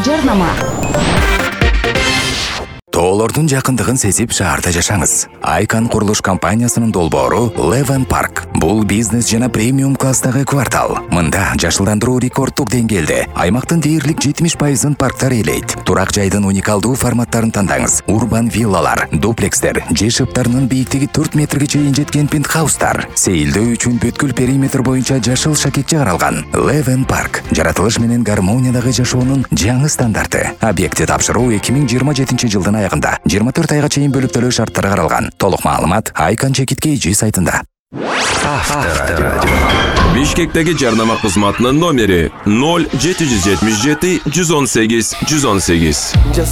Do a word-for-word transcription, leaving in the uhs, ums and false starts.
жарнама. Тоолордун жакындыгын сезип шаарда жашаңыз. Айкан курулуш компаниясынын долбоору Leven Park. Бул бизнес жана премиум класстагы квартал. Мында жашылдандыруу рекордтук деңгээлде. Аймактын дээрлик жетимиш пайызын парктар ээлейт. Турак жайдын уникалдуу форматтарын тандаңыз. Урбан виллалар, дуплекстер, же шыптарынын бийиктиги төрт метрге чейин жеткен пентхаустар. Сейилдөө үчүн бүткүл периметр боюнча жашыл шакекче каралган. Leven Park жаратылыш менен гармониядагы жашоонун жаңы стандарты. Объекти тапшыруу эки миң жыйырма жетинчи жылдын аягында жыйырма төрт айга чейин бөлүп төлөө шарттары каралган. Толук маалымат Айкан Чекит Кей сайтында. Авторадио. Бишкектеги жарнама кызматынын номери ноль жети жүз жетимиш жети жүз он сегиз жүз он сегиз.